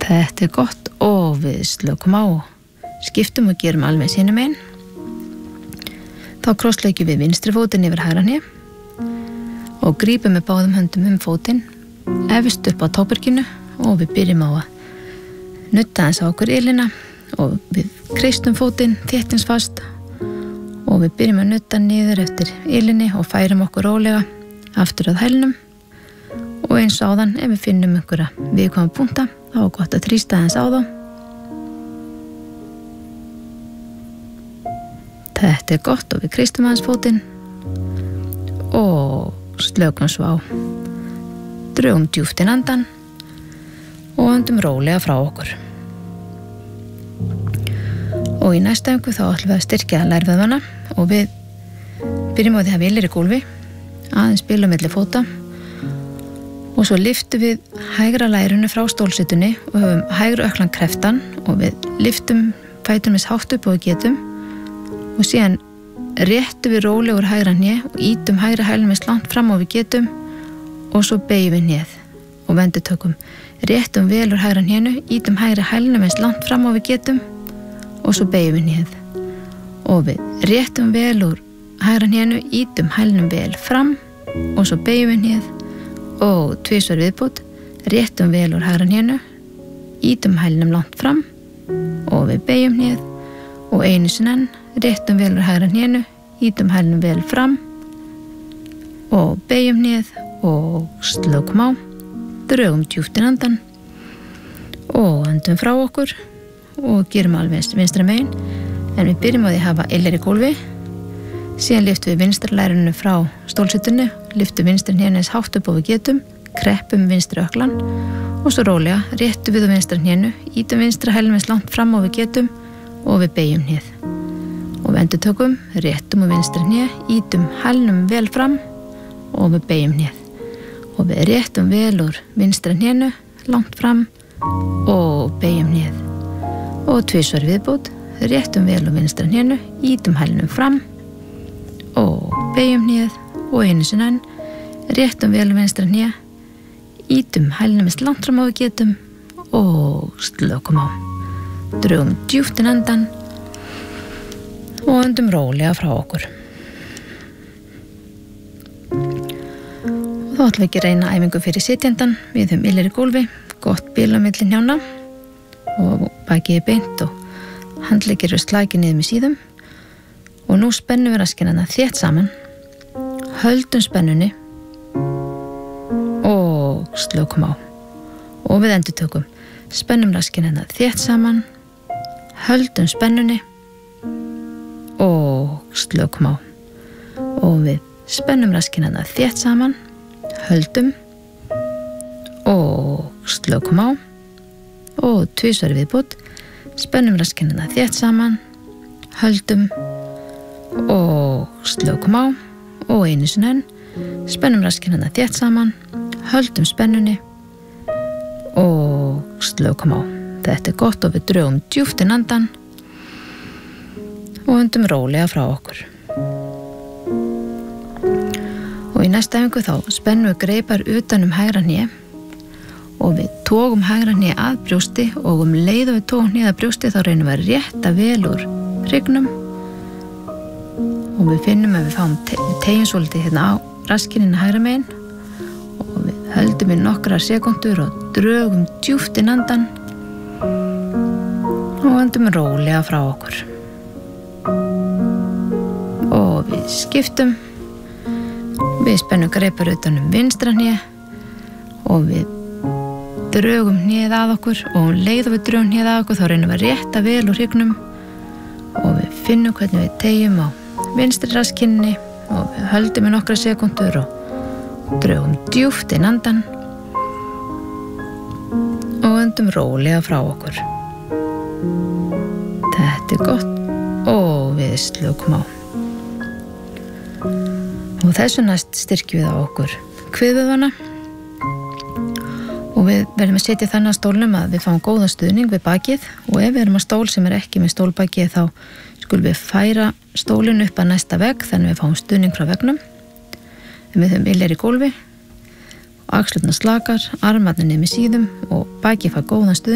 Þetta gott og við slökum á, skiptum og gerum alveg sínum einn. Þá krossleikjum við vinstri fótinn yfir hægra hné og grípum með báðum höndum fótinn, efst upp á táberginu og við byrjum á að nutta aðeins á okkur ylina og við kreistum fótinn þéttingsfast og við byrjum að nutta niður eftir ylinni og færum okkur rólega aftur að hælnum og eins áðan ef við finnum einhverja viðkvæma punkta þá er gott að þrýsta aðeins á þá. Þetta gott og við kreistum aðeins fótinn og slökum svo á. Drögum djúpt inn andan og öndum rólega frá okkur. Og í næsta öngu þá ætlum við að styrkja lærvöðvana og við byrjum á því að við í gólfi, aðeins spila milli fóta og svo lyftum við hægra lærinu frá stólsetunni og höfum hægri ökklan kreftan og við lyftum fæturinn eins hátt upp og við getum og síðan réttum við rólega úr hægra hné og ítum hægra hælnum eins langt fram og við getum og svo beygjum við hnéð og vendutökum. Réttum vel úr hægra hnénu, ítum hægra hælnum eins langt fram og við getum og svo beygjum við hnéð og við réttum vel úr hægra hnénu, ítum hælnum vel fram og svo beygjum við hnéð og tvisvar viðbútt, réttum vel úr hægra hnénu, ítum hælnum langt fram og við beygjum hnéð og einu sinni enn, réttum vel úr hægra hnénu, ítum hælnum vel fram og beygjum hnéð og slökum á, drögum djúpt inn andan og öndum frá okkur og gerum alveg vinstra megin en við byrjum á því að hafa í gólfi, síðan lyftum við vinstra lærinu frá stólsetunni, lyftum vinstra hnénu eins hátt upp og við getum, kreppum vinstri ökklan og svo rólega réttum við á vinstra hnénu, ítum vinstra hælnum eins langt fram og við getum og við beygjum hnéð og við endurtökum, réttum á vinstra hné, ítum hælnum vel fram og við beygjum hnéð og við réttum vel úr vinstra hnénu langt fram og beygjum hnéð og tvisvar viðbútt, réttum vel úr vinstra hnénu, ítum hælnum fram og beygjum hnéð og einu sinni enn, réttum vel úr vinstra hné, ítum hælnum eins langt fram og við getum og slökum á. Drögum djúpt inn andan og öndum rólega frá okkur. Og þá ætlum við ekki að reyna æfingu fyrir sitjandan. Við höfum í gólfi, gott bil á milli hnjánna og bakið beint og handleggir eru slakið niður með síðum og nú spennum við raskina þétt saman, höldum spennunni og slökum á og við endurtökum, spennum raskina þétt saman, höldum spennunni og slökum á og við spennum raskina þétt saman, höldum og slökum á og tvisvar viðbútt, spennum raskina þétt saman, höldum og slökum á og einu sinni enn, spennum raskina þétt saman, höldum spennunni og slökum á. Þetta gott og við drögum djúpt inn andan og öndum rólega frá okkur. Og í næsta æfingu þá spennum við greipar utan hægra hné og við tógum hægra hné að brjósti og leið og við tógum hnéð að brjósti þá reynum við að rétta vel úr hryggnum og við finnum að við fáum tegjum svolítið hérna á raskinina hægra megin og við höldum í nokkrar sekúndur og drögum djúpt inn andan og öndum rólega frá okkur og við skiptum, við spennum greipar utan vinstra hné og við drögum hnéð að okkur og leið og við drögum hnéð að okkur þá reynum við að rétta vel úr hryggnum og við finnum hvernig við tegjum á vinstri raskinni og við höldum í nokkra sekúndur og drögum djúpt inn andan og öndum rólega frá okkur. Þetta gott og við slökum á. Og þessu næst styrkjum við á okkur kviðvöðvana og við verðum að setja þannig á stólnum að við fáum góða stuðning við bakið og ef við erum á stól sem ekki með stólbakið þá skulum við færa stólinn upp að næsta vegg þannig við fáum stuðning frá veggnum. En við höfum í gólfi og axlurnar slakar, armarnir niður með síðum og bakið fær góðan stuðning.